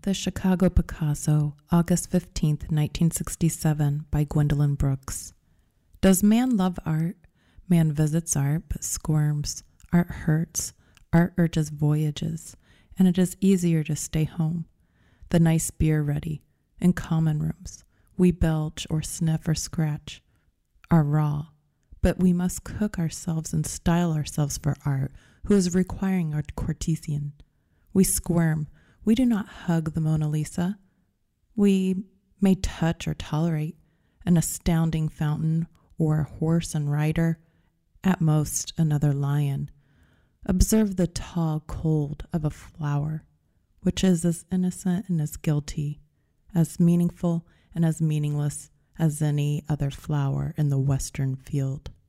The Chicago Picasso, August 15th, 1967, by Gwendolyn Brooks. Does man love art? Man visits art, but squirms. Art hurts. Art urges voyages, and it is easier to stay home. The nice beer ready, in common rooms. We belch or sniff or scratch. Are raw, but we must cook ourselves and style ourselves for art, who is requiring our courtesan. We squirm. We do not hug the Mona Lisa. We may touch or tolerate an astounding fountain or a horse and rider, at most another lion. Observe the tall cold of a flower, which is as innocent and as guilty, as meaningful and as meaningless as any other flower in the western field.